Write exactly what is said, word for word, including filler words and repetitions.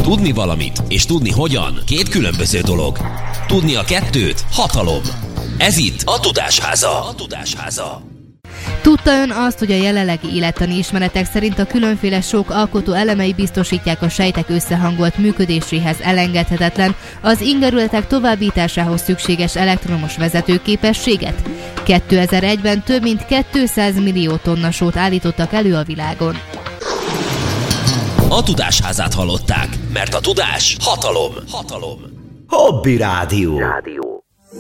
Tudni valamit és tudni hogyan két különböző dolog. Tudni a kettőt hatalom. Ez itt a Tudásháza. A Tudásháza. Tudta ön azt, hogy a jelenlegi élettani ismeretek szerint a különféle sok alkotó elemei biztosítják a sejtek összehangolt működéséhez elengedhetetlen, az ingerületek továbbításához szükséges elektromos vezetőképességet? kétezer-egyben több mint kétszáz millió tonna sót állítottak elő a világon. A Tudásházát hallották, mert a tudás hatalom. Hatalom. Hobby Rádió. Rádió.